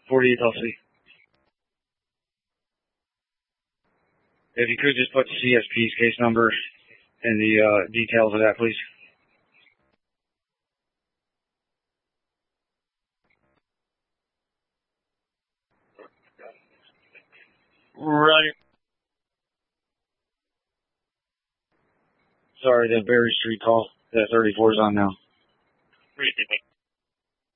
48 LC. If you could just put the CSP's case number and the details of that, please. Right. Sorry, the Berry Street call. That 34 is on now. 360.